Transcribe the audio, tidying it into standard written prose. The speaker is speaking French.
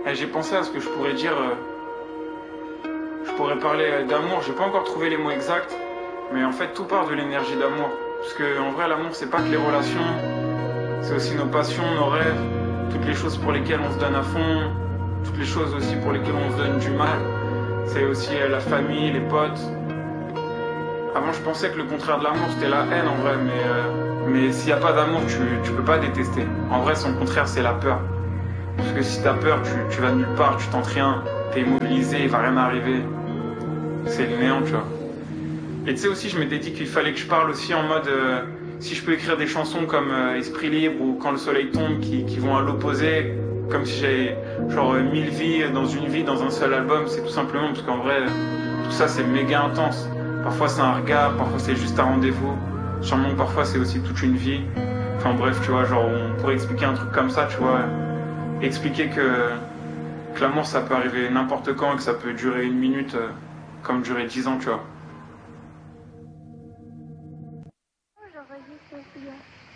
Et j'ai pensé à ce que je pourrais dire. Je pourrais parler d'amour. J'ai pas encore trouvé les mots exacts. Mais en fait, tout part de l'énergie d'amour. Parce que en vrai, l'amour, c'est pas que les relations. C'est aussi nos passions, nos rêves. Toutes les choses pour lesquelles on se donne à fond. Toutes les choses aussi pour lesquelles on se donne du mal. C'est aussi la famille, les potes. Avant, je pensais que le contraire de l'amour, c'était la haine en vrai. Mais s'il n'y a pas d'amour, tu peux pas détester. En vrai, son contraire, c'est la peur. Parce que si t'as peur, tu vas nulle part, tu tentes rien, t'es immobilisé, il va rien arriver. C'est le néant, tu vois. Et tu sais aussi, je m'étais dit qu'il fallait que je parle aussi en mode, si je peux écrire des chansons comme Esprit libre ou Quand le soleil tombe, qui vont à l'opposé, comme si j'ai genre 1000 vies dans une vie, dans un seul album, c'est tout simplement parce qu'en vrai, tout ça c'est méga intense. Parfois c'est un regard, parfois c'est juste un rendez-vous. Sûrement que parfois c'est aussi toute une vie. Enfin bref, tu vois, genre on pourrait expliquer un truc comme ça, tu vois. Expliquer que l'amour ça peut arriver n'importe quand et que ça peut durer une minute comme durer 10 ans, tu vois.